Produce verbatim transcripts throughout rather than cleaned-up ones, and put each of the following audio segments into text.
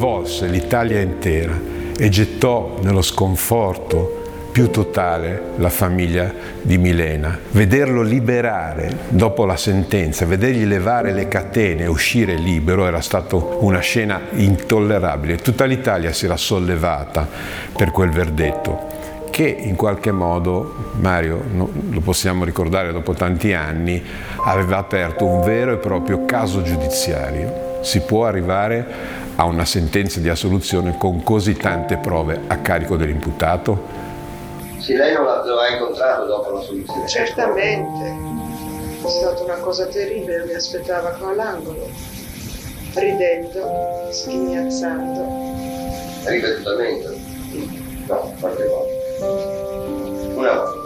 accolse l'Italia intera e gettò nello sconforto più totale la famiglia di Milena. Vederlo liberare dopo la sentenza, vedergli levare le catene e uscire libero era stato una scena intollerabile. Tutta l'Italia si era sollevata per quel verdetto che in qualche modo, Mario, lo possiamo ricordare dopo tanti anni, aveva aperto un vero e proprio caso giudiziario. Si può arrivare a una sentenza di assoluzione con così tante prove a carico dell'imputato? Sì, lei non l'ha incontrato dopo la soluzione? Certamente, è stata una cosa terribile, mi aspettava qua all'angolo, ridendo, sghignazzando. Ripetutamente? No, qualche volta. Una volta.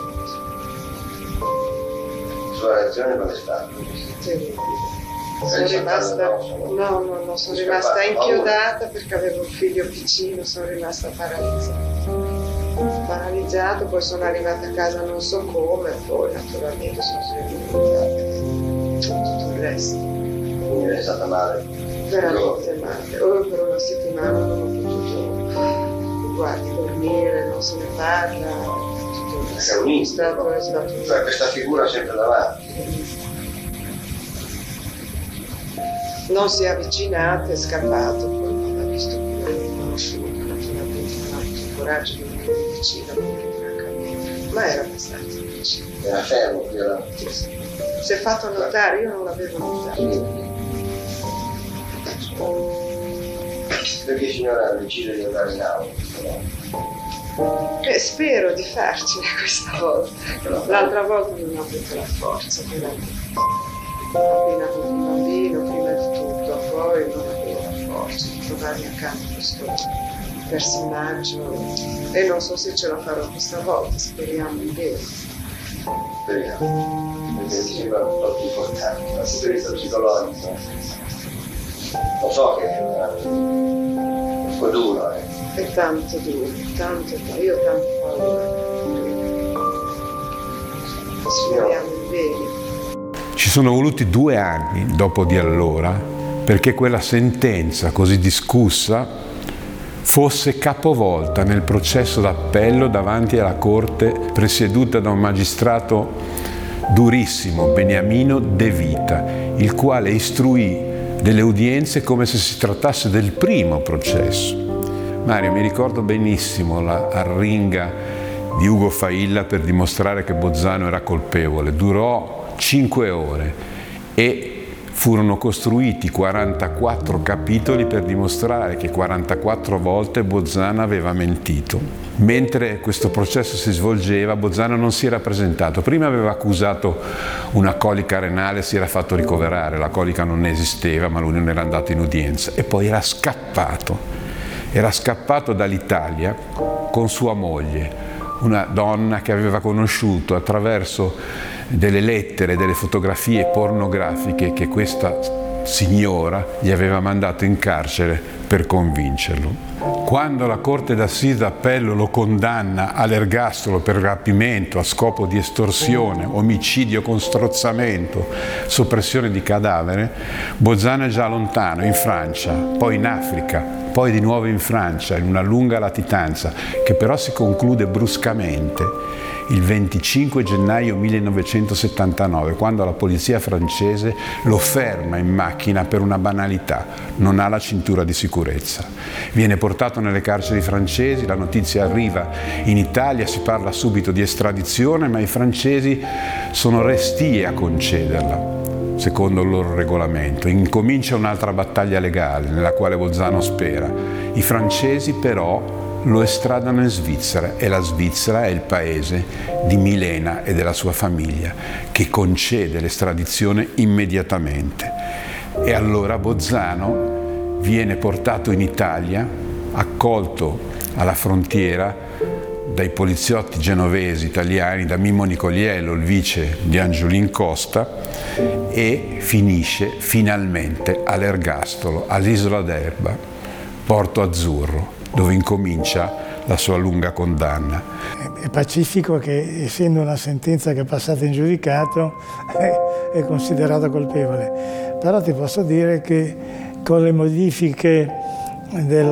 La sua reazione non è stata? Terribile. Sono rimasta, no, no, no, sono rimasta inchiodata perché avevo un figlio piccino, sono rimasta paralizzata. paralizzato, poi sono arrivata a casa non so come, poi naturalmente sono svenuta, tutto il resto. Quindi è stata male? Veramente male, oh, per una settimana non ho potuto, guardi, dormire, non se ne parla, tutto il resto. È stato, è stato... Cioè questa figura sempre davanti? Non si è avvicinato, è scappato, poi non l'ha visto più, non l'ho conosciuto, naturalmente non ha avuto il coraggio di vicino, ma era abbastanza vicino. Era fermo, era... Si è fatto notare, io non l'avevo notato. Perché signora decide di andare in aula? Eh, spero di farcela questa volta. L'altra volta non ho avuto la forza, però appena avuto un bambino, prima di tutto, poi non avevo la forza di trovarmi accanto a questo personaggio e non so se ce la farò questa volta, speriamo in bene. Speriamo, perché mi sembra un po' più importante, dal punto di vista psicologico. Lo so che è un po' duro, eh. È tanto duro, tanto, io ho tanta paura. Speriamo in bene. Ci sono voluti due anni dopo di allora perché quella sentenza così discussa fosse capovolta nel processo d'appello davanti alla Corte presieduta da un magistrato durissimo, Beniamino De Vita, il quale istruì delle udienze come se si trattasse del primo processo. Mario, mi ricordo benissimo la arringa di Ugo Failla per dimostrare che Bozzano era colpevole. Durò cinque ore e furono costruiti quarantaquattro capitoli per dimostrare che quarantaquattro volte Bozzano aveva mentito. Mentre questo processo si svolgeva, Bozzano non si era presentato. Prima aveva accusato una colica renale, si era fatto ricoverare, la colica non esisteva, ma lui non era andato in udienza. E poi era scappato, era scappato dall'Italia con sua moglie, una donna che aveva conosciuto attraverso delle lettere, delle fotografie pornografiche che questa signora gli aveva mandato in carcere per convincerlo. Quando la Corte d'Assise d'Appello lo condanna all'ergastolo per rapimento a scopo di estorsione, omicidio con strozzamento, soppressione di cadavere, Bozzano è già lontano, in Francia, poi in Africa, poi di nuovo in Francia, in una lunga latitanza, che però si conclude bruscamente il venticinque gennaio millenovecentosettantanove, quando la polizia francese lo ferma in macchina per una banalità: non ha la cintura di sicurezza. Viene portato nelle carceri francesi, la notizia arriva in Italia, si parla subito di estradizione, ma i francesi sono restii a concederla, secondo il loro regolamento. Incomincia un'altra battaglia legale nella quale Bozzano spera. I francesi però lo estradano in Svizzera e la Svizzera è il paese di Milena e della sua famiglia, che concede l'estradizione immediatamente. E allora Bozzano viene portato in Italia, accolto alla frontiera dai poliziotti genovesi italiani, da Mimmo Nicoliello, il vice di Angiolin Costa, e finisce finalmente all'ergastolo, all'Isola d'Elba, Porto Azzurro, dove incomincia la sua lunga condanna. È pacifico che, essendo una sentenza che è passata in giudicato, è, è considerato colpevole. Però ti posso dire che con le modifiche del